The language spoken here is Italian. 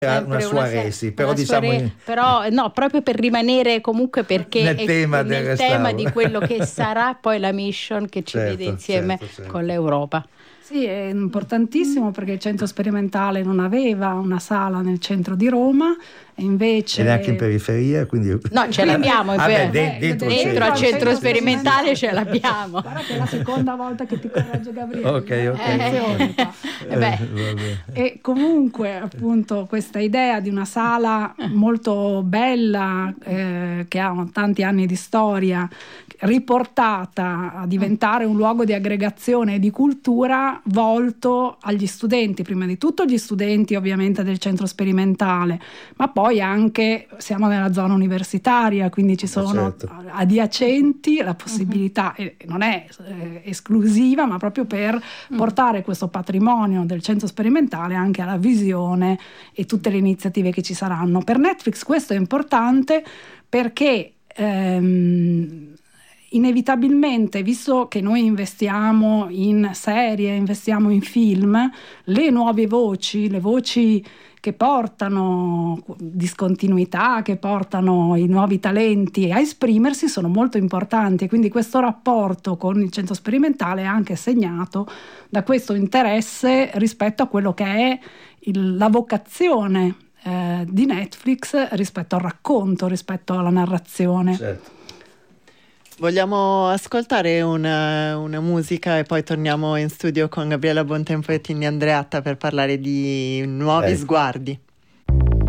una sua resi, però però no, proprio per rimanere comunque, perché nel tema di quello che sarà poi la mission che ci vede insieme con l'Europa. Sì, è importantissimo perché il centro sperimentale non aveva una sala nel centro di Roma e invece... E neanche in periferia, quindi... No, ce l'abbiamo, dentro al centro sperimentale ce l'abbiamo. Guarda che è la seconda volta che ti corregge Gabriele. Ok. E comunque appunto questa idea di una sala molto bella che ha tanti anni di storia, riportata a diventare un luogo di aggregazione e di cultura volto agli studenti, prima di tutto gli studenti ovviamente del centro sperimentale, ma poi anche siamo nella zona universitaria, quindi ci sono adiacenti la possibilità, e non è esclusiva, ma proprio per portare questo patrimonio del centro sperimentale anche alla visione e tutte le iniziative che ci saranno. Per Netflix questo è importante perché inevitabilmente, visto che noi investiamo in serie, investiamo in film, le nuove voci, le voci che portano discontinuità, che portano i nuovi talenti a esprimersi sono molto importanti, e quindi questo rapporto con il centro sperimentale è anche segnato da questo interesse rispetto a quello che è la vocazione di Netflix rispetto al racconto, rispetto alla narrazione. Certo. Vogliamo ascoltare una musica e poi torniamo in studio con Gabriella Bontempo e Tinni Andreatta per parlare di nuovi sguardi.